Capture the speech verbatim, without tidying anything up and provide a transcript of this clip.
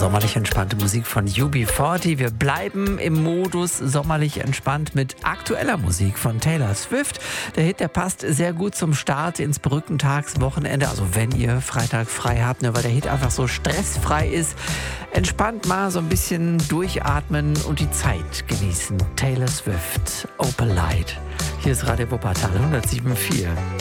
sommerlich entspannte Musik von U B vierzig. Wir bleiben im Modus sommerlich entspannt mit aktueller Musik von Taylor Swift. Der Hit, der passt sehr gut zum Start ins Brückentagswochenende. Also wenn ihr Freitag frei habt, ne, weil der Hit einfach so stressfrei ist. Entspannt mal so ein bisschen durchatmen und die Zeit genießen. Taylor Swift, Opalite. Hier ist Radio Wuppertal hundertsieben Komma vier.